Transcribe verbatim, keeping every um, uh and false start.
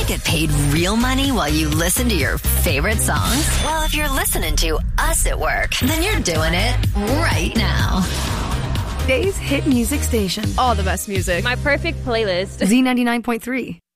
get paid real money while you listen to your favorite songs? Well, if you're listening to us at work, then you're doing it right now. Today's hit music station. All the best music. My perfect playlist. Z ninety-nine point three.